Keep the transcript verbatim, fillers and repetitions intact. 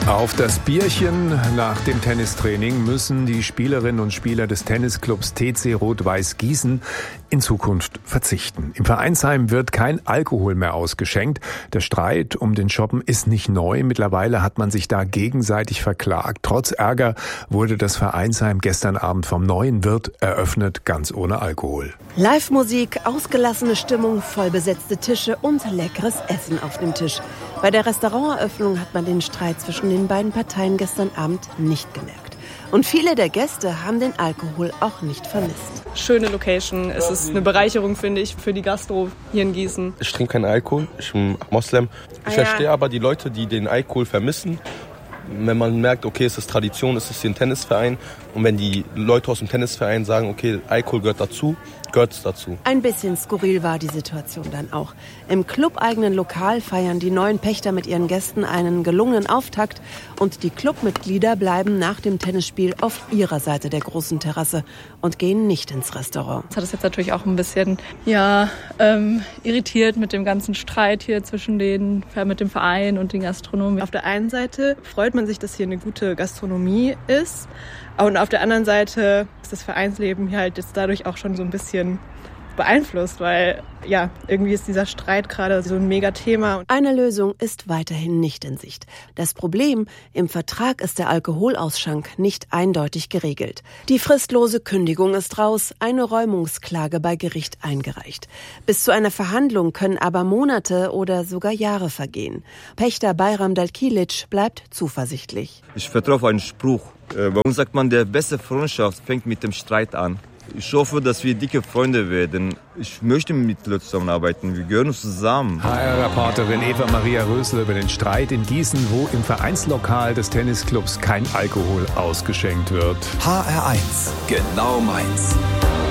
Auf das Bierchen nach dem Tennistraining müssen die Spielerinnen und Spieler des Tennisclubs T C Rot-Weiß Gießen in Zukunft verzichten. Im Vereinsheim wird kein Alkohol mehr ausgeschenkt. Der Streit um den Shoppen ist nicht neu. Mittlerweile hat man sich da gegenseitig verklagt. Trotz Ärger wurde das Vereinsheim gestern Abend vom neuen Wirt eröffnet, ganz ohne Alkohol. Live-Musik, ausgelassene Stimmung, vollbesetzte Tische und leckeres Essen auf dem Tisch. Bei der Restauranteröffnung hat man den Streit zwischen den beiden Parteien gestern Abend nicht gemerkt. Und viele der Gäste haben den Alkohol auch nicht vermisst. Schöne Location. Es ist eine Bereicherung, finde ich, für die Gastro hier in Gießen. Ich trinke keinen Alkohol, ich bin Moslem. Ich ah, verstehe ja. aber die Leute, die den Alkohol vermissen. Wenn man merkt, okay, es ist Tradition, es ist hier ein Tennisverein. Und wenn die Leute aus dem Tennisverein sagen, okay, Alkohol gehört dazu, gehört es dazu. Ein bisschen skurril war die Situation dann auch. Im clubeigenen Lokal feiern die neuen Pächter mit ihren Gästen einen gelungenen Auftakt. Und die Clubmitglieder bleiben nach dem Tennisspiel auf ihrer Seite der großen Terrasse und gehen nicht ins Restaurant. Das hat es jetzt natürlich auch ein bisschen ja, ähm, irritiert mit dem ganzen Streit hier zwischen den, mit dem Verein und den Gastronomen. Auf der einen Seite freut man sich, dass hier eine gute Gastronomie ist. Und auf der anderen Seite ist das Vereinsleben hier halt jetzt dadurch auch schon so ein bisschen beeinflusst, weil ja, irgendwie ist dieser Streit gerade so ein Megathema. Eine Lösung ist weiterhin nicht in Sicht. Das Problem, im Vertrag ist der Alkoholausschank nicht eindeutig geregelt. Die fristlose Kündigung ist raus, eine Räumungsklage bei Gericht eingereicht. Bis zu einer Verhandlung können aber Monate oder sogar Jahre vergehen. Pächter Bayram Dalkilic bleibt zuversichtlich. Ich vertraue auf einen Spruch. Bei uns sagt man, der beste Freundschaft fängt mit dem Streit an. Ich hoffe, dass wir dicke Freunde werden. Ich möchte mit Leuten zusammenarbeiten. Wir gehören uns zusammen. H R-Reporterin Eva-Maria Rösler über den Streit in Gießen, wo im Vereinslokal des Tennisclubs kein Alkohol ausgeschenkt wird. H R eins, genau meins.